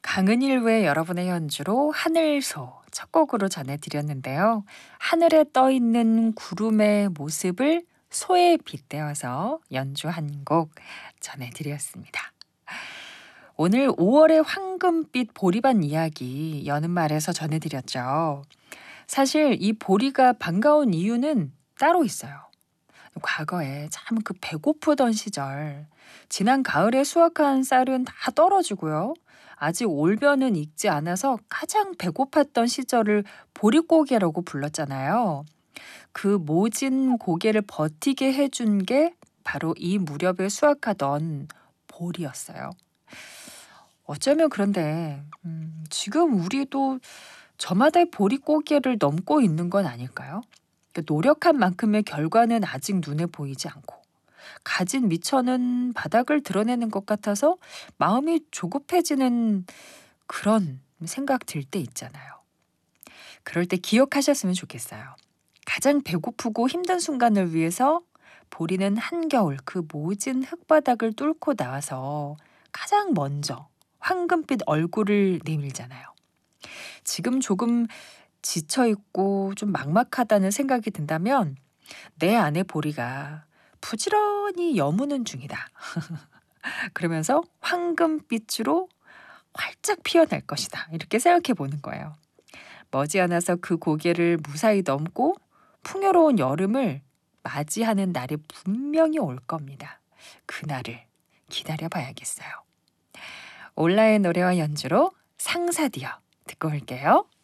강은일의 여러분의 연주로 하늘소 첫 곡으로 전해드렸는데요. 하늘에 떠 있는 구름의 모습을 소에 빗대어서 연주한 곡 전해드렸습니다. 오늘 5월의 황금빛 보리밭 이야기 여는 말에서 전해드렸죠. 사실 이 보리가 반가운 이유는 따로 있어요. 과거에 참 그 배고프던 시절, 지난 가을에 수확한 쌀은 다 떨어지고요. 아직 올벼는 익지 않아서 가장 배고팠던 시절을 보릿고개라고 불렀잖아요. 그 모진 고개를 버티게 해준 게 바로 이 무렵에 수확하던 보리였어요. 어쩌면 그런데 지금 우리도 저마다의 보릿고개를 넘고 있는 건 아닐까요? 노력한 만큼의 결과는 아직 눈에 보이지 않고 가진 미천은 바닥을 드러내는 것 같아서 마음이 조급해지는 그런 생각 들 때 있잖아요. 그럴 때 기억하셨으면 좋겠어요. 가장 배고프고 힘든 순간을 위해서 보리는 한겨울 그 모진 흙바닥을 뚫고 나와서 가장 먼저 황금빛 얼굴을 내밀잖아요. 지금 조금 지쳐있고 좀 막막하다는 생각이 든다면 내 안의 보리가 부지런히 여무는 중이다. 그러면서 황금빛으로 활짝 피어날 것이다. 이렇게 생각해 보는 거예요. 머지않아서 그 고개를 무사히 넘고 풍요로운 여름을 맞이하는 날이 분명히 올 겁니다. 그날을 기다려 봐야겠어요. 올라의 노래와 연주로 상사디어 듣고 올게요.